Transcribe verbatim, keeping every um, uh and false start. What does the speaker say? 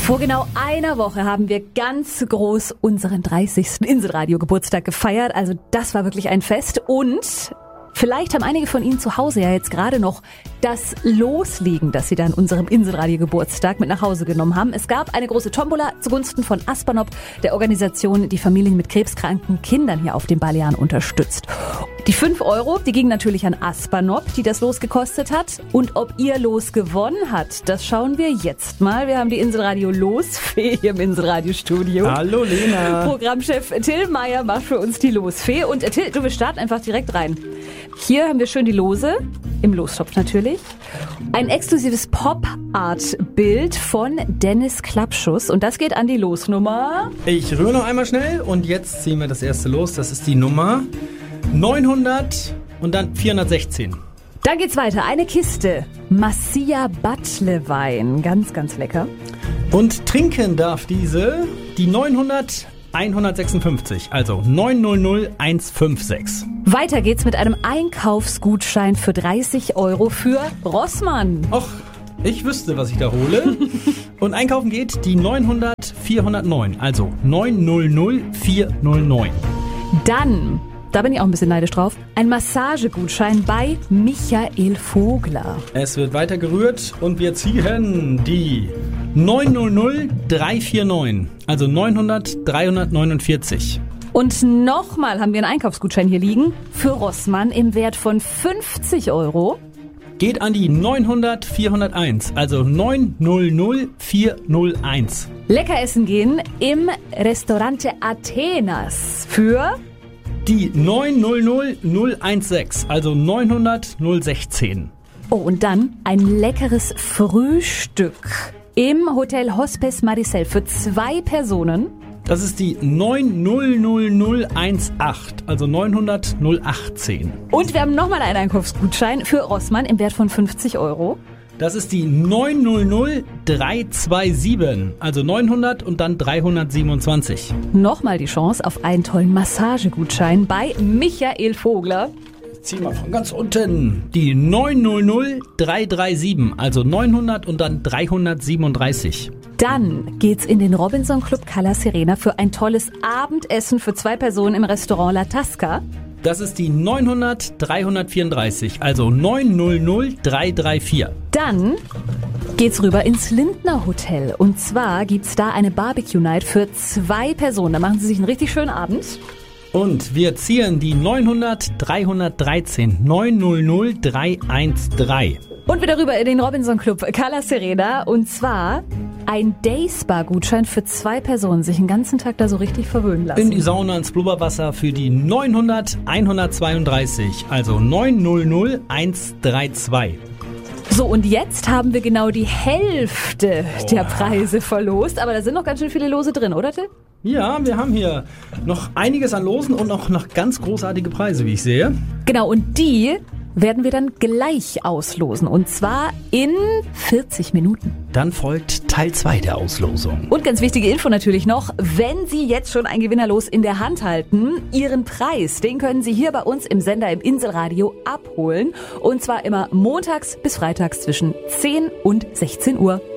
Vor genau einer Woche haben wir ganz groß unseren dreißigsten Inselradio-Geburtstag gefeiert. Also das war wirklich ein Fest. Und vielleicht haben einige von Ihnen zu Hause ja jetzt gerade noch das Los liegen, das Sie dann unserem Inselradio-Geburtstag mit nach Hause genommen haben. Es gab eine große Tombola zugunsten von Aspanop, der Organisation, die Familien mit krebskranken Kindern hier auf den Balearen unterstützt. Die fünf Euro, die gingen natürlich an Aspanop, die das Los gekostet hat. Und ob ihr Los gewonnen hat, das schauen wir jetzt mal. Wir haben die Inselradio Losfee hier im Inselradio-Studio. Hallo Lena. Programmchef Till Meier macht für uns die Losfee. Und äh, Till, du, wir starten einfach direkt rein. Hier haben wir schön die Lose, im Lostopf natürlich. Ein exklusives Pop-Art-Bild von Dennis Klappschuss. Und das geht an die Losnummer. Ich rühre noch einmal schnell und jetzt ziehen wir das erste los. Das ist die Nummer neunhundert und dann vierhundertsechzehn. Dann geht's weiter. Eine Kiste Massia Battle Wein. Ganz, ganz lecker. Und trinken darf diese die neunhundert hundertsechsundfünfzig, also neunhundert hundertfünfundsechzig. Weiter geht's mit einem Einkaufsgutschein für dreißig Euro für Rossmann. Och, ich wüsste, was ich da hole. Und einkaufen geht die neunhundert vierhundertneun, also neunhundert vierhundertneun. Dann, da bin ich auch ein bisschen neidisch drauf, ein Massagegutschein bei Michael Vogler. Es wird weiter gerührt und wir ziehen die neunhundert dreihundertneunundvierzig, also neunhundert dreihundertneunundvierzig. Und nochmal haben wir einen Einkaufsgutschein hier liegen für Rossmann im Wert von fünfzig Euro. Geht an die neunhundert vierhunderteins, also neunhundert vierhunderteins. Lecker essen gehen im Restaurante Athenas für die neunhundert sechzehn, also neunhundert sechzehn. Oh, und dann ein leckeres Frühstück im Hotel Hospes Maricel für zwei Personen. Das ist die neunhundert achtzehn, also neunhundert achtzehn. Und wir haben nochmal einen Einkaufsgutschein für Rossmann im Wert von fünfzig Euro. Das ist die neunhundert dreihundertsiebenundzwanzig, also neunhundert und dann dreihundertsiebenundzwanzig. Nochmal die Chance auf einen tollen Massagegutschein bei Michael Vogler. Zieh mal von ganz unten. Die neunhundert dreihundertsiebenunddreißig, also neunhundert und dann dreihundertsiebenunddreißig. Dann geht's in den Robinson Club Cala Serena für ein tolles Abendessen für zwei Personen im Restaurant La Tasca. Das ist die neunhundert dreihundertvierunddreißig, also neunhundert dreihundervierunddreißig. Dann geht's rüber ins Lindner Hotel. Und zwar gibt's da eine Barbecue-Night für zwei Personen. Da machen Sie sich einen richtig schönen Abend. Und wir ziehen die neunhundert dreihundertdreizehn, neunhundert dreihundertdreizehn. Und wieder rüber in den Robinson Club Cala Serena. Und zwar ein Dayspa-Gutschein für zwei Personen. Sich den ganzen Tag da so richtig verwöhnen lassen. In die Sauna, ins Blubberwasser für die neunhundert hundertzweiunddreißig, also neunhundert hundertzweiunddreißig. So, und jetzt haben wir genau die Hälfte oh. der Preise verlost. Aber da sind noch ganz schön viele Lose drin, oder Till? Ja, wir haben hier noch einiges an Losen und auch noch ganz großartige Preise, wie ich sehe. Genau, und die werden wir dann gleich auslosen. Und zwar in vierzig Minuten. Dann folgt Teil zwei der Auslosung. Und ganz wichtige Info natürlich noch, wenn Sie jetzt schon ein Gewinnerlos in der Hand halten, Ihren Preis, den können Sie hier bei uns im Sender im Inselradio abholen. Und zwar immer montags bis freitags zwischen zehn und sechzehn Uhr.